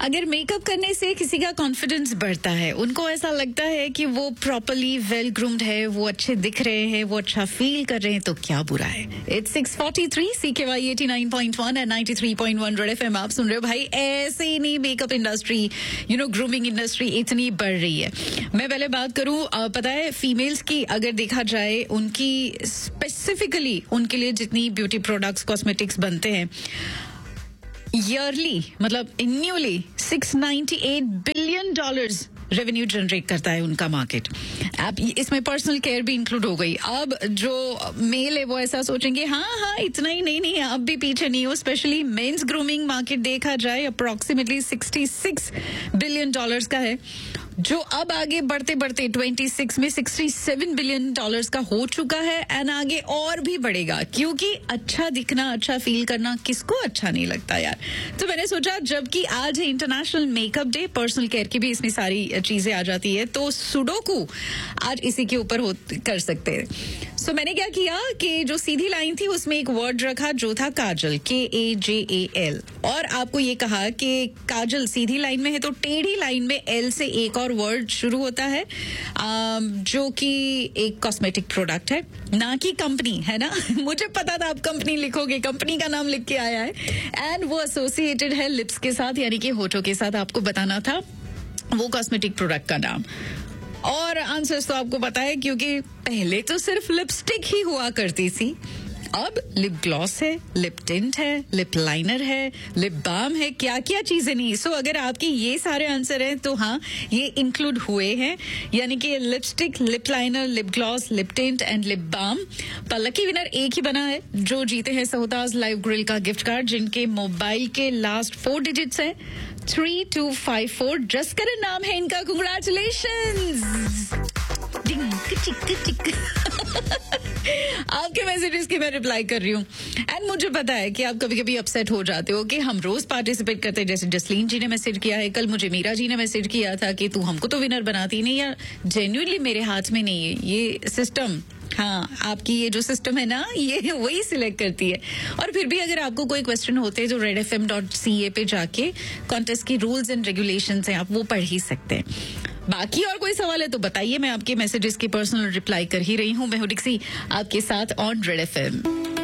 अगर मेकअप करने से किसी का कॉन्फिडेंस बढ़ता है, उनको ऐसा लगता है कि वो प्रॉपरली वेल ग्रूम्ड है, वो अच्छे दिख रहे हैं, वो अच्छा फील कर रहे हैं, तो क्या बुरा है। It's 6:43 CKY 89.1 and 93.1 red FM आप सुन रहे हो। भाई ऐसे ही नहीं मेकअप इंडस्ट्री, ग्रूमिंग इंडस्ट्री इतनी बढ़ रही है। मैं पहले बात करूं, पता है फीमेल्स की अगर देखा जाए, उनकी स्पेसिफिकली उनके लिए जितनी ब्यूटी प्रोडक्ट्स कॉस्मेटिक्स बनते हैं ईयरली, मतलब एन्युअली $698 बिलियन रेवेन्यू जनरेट करता है उनका मार्केट। अब इसमें पर्सनल केयर भी इंक्लूड हो गई। अब जो मेल है वो ऐसा सोचेंगे हाँ इतना ही नहीं, अब भी पीछे नहीं हो। स्पेशली मेंस ग्रूमिंग मार्केट देखा जाए अप्रोक्सीमेटली $66 बिलियन का है, जो अब आगे बढ़ते बढ़ते 26 में $67 बिलियन का हो चुका है एंड आगे और भी बढ़ेगा, क्योंकि अच्छा दिखना, अच्छा फील करना किसको अच्छा नहीं लगता यार। तो मैंने सोचा जबकि आज है international makeup day, personal care की भी इसमें सारी चीजें आ जाती है, तो सुडोकू आज इसी के ऊपर कर सकते हैं। सो मैंने क्या किया कि जो सीधी लाइन थी उसमें एक वर्ड रखा जो था काजल, KAJAL, और आपको ये कहा कि काजल सीधी लाइन में है तो टेढ़ी लाइन में L से एक और वर्ड शुरू होता है, जो कि एक कॉस्मेटिक प्रोडक्ट है, ना कि कंपनी, है ना। मुझे पता था आप कंपनी लिखोगे, कंपनी का नाम लिख के आया है एंड वो एसोसिएटेड है लिप्स के साथ, यानी कि होठों के साथ। आपको बताना था वो कॉस्मेटिक प्रोडक्ट का नाम। और आंसर्स तो आपको पता है, क्योंकि पहले तो सिर्फ लिपस्टिक ही हुआ करती थी, अब लिप ग्लॉस है, लिप टिंट है, लिप लाइनर है, लिप बाम है, क्या क्या चीजें नहीं। सो अगर आपके ये सारे आंसर हैं तो हाँ ये इंक्लूड हुए हैं, यानी कि lipstick, lip liner, lip gloss, lip tint and lip balm. पर लकी विनर एक ही बना है, जो जीते हैं सहोदाज लाइव ग्रिल का गिफ्ट कार्ड, जिनके मोबाइल के लास्ट 4 डिजिट्स है 3254। जसकरण नाम है इनका, कांग्रेचुलेशंस। आपके मैसेजेस की मैं रिप्लाई कर रही हूँ एंड मुझे पता है कि आप कभी कभी अपसेट हो जाते हो कि हम रोज पार्टिसिपेट करते हैं। जैसे जसलीन जी ने मैसेज किया है, कल मुझे मीरा जी ने मैसेज किया था कि तू हमको तो विनर बनाती नहीं यार। जेन्युइनली मेरे हाथ में नहीं है ये सिस्टम, हाँ आपकी ये जो सिस्टम है ना, ये वही सिलेक्ट करती है। और फिर भी अगर आपको कोई क्वेश्चन होते हैं, जो redfm.ca पे जाके कॉन्टेस्ट की रूल्स एंड रेगुलेशंस हैं, आप वो पढ़ ही सकते हैं। बाकी और कोई सवाल है तो बताइए, मैं आपके मैसेजेस की पर्सनल रिप्लाई कर ही रही हूँ। मैं हूँ डिक्सी आपके साथ ऑन रेड एफएम।